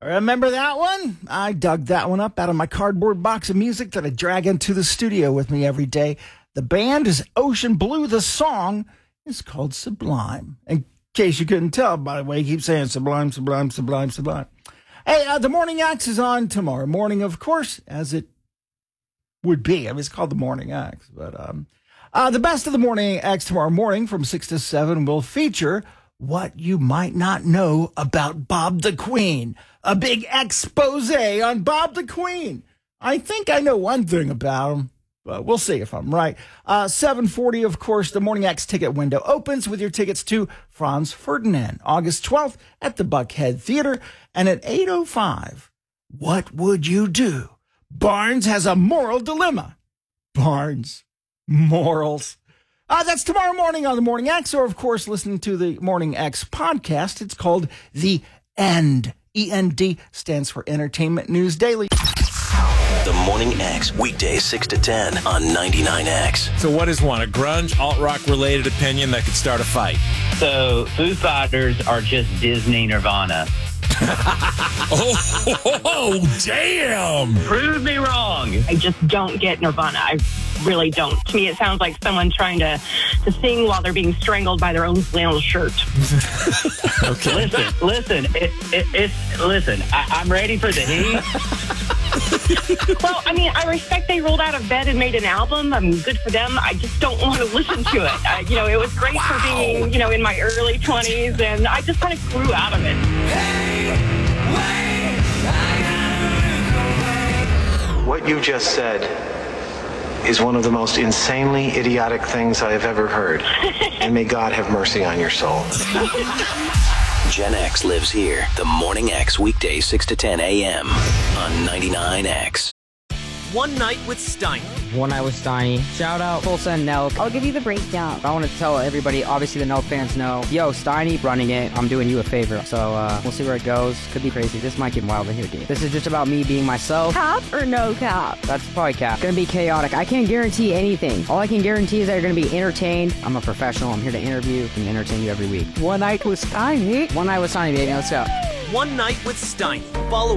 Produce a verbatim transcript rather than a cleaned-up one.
Remember that one? I dug that one up out of my cardboard box of music that I drag into the studio with me every day. The band is Ocean Blue. The song is called Sublime. In case you couldn't tell, by the way, you keep saying Sublime, Sublime, Sublime, Sublime. Hey, uh, the Morning Axe is on tomorrow morning, of course, as it would be. I mean, it's called the Morning Axe. But um, uh, the best of the Morning Axe tomorrow morning from six to seven will feature what you might not know about Bob the Queen. A big expose on Bob the Queen. I think I know one thing about him, but we'll see if I'm right. Uh, seven forty, of course, the Morning Axe ticket window opens with your tickets to Franz Ferdinand, August twelfth at the Buckhead Theater. And at eight oh five, what would you do? Barnes has a moral dilemma. Barnes, morals. Uh, that's tomorrow morning on the Morning X, or, of course, listening to the Morning X podcast. It's called The End. E N D stands for Entertainment News Daily. The Morning X, weekdays six to ten on ninety-nine X. So what is one? A grunge, alt-rock related opinion that could start a fight? So Foo Fighters are just Disney Nirvana. oh, oh, damn! Prove me wrong. I just don't get Nirvana. I really don't. To me, it sounds like someone trying to, to sing while they're being strangled by their own flannel shirt. Okay. Listen, listen, it, it, it's, listen, I, I'm ready for the heat. Well, I mean, I respect they rolled out of bed and made an album. I mean, good for them. I just don't want to listen to it. Uh, you know, it was great wow. for being, you know, in my early twenties, and I just kind of grew out of it. What you just said is one of the most insanely idiotic things I have ever heard. And may God have mercy on your soul. Gen X lives here. The Morning X, weekdays six to ten a.m. on ninety-nine X. One Night with Steiny. One Night with Steiny. Shout out Tulsa and Nelk. I'll give you the breakdown. I want to tell everybody, obviously the Nelk fans know, yo, Steiny running it. I'm doing you a favor. So uh, we'll see where it goes. Could be crazy. This might get wild in here, dude. This is just about me being myself. Cap or no cap? That's probably cap. Gonna be chaotic. I can't guarantee anything. All I can guarantee is that you're gonna be entertained. I'm a professional. I'm here to interview and entertain you every week. One Night with Steiny. One Night with Steiny, baby. Let's go. One Night with Steiny. Follow